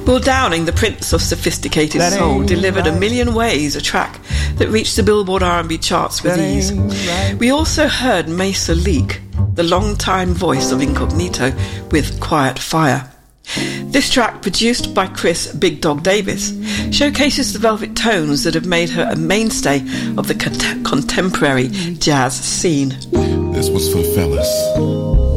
Will Downing, the Prince of Sophisticated Soul, delivered A Million Ways, a track that reached the Billboard R&B charts with ease. We also heard Mesa Leak, the long-time voice of Incognito, with Quiet Fire. This track, produced by Chris Big Dog Davis, showcases the velvet tones that have made her a mainstay of the contemporary jazz scene. This was for the fellas.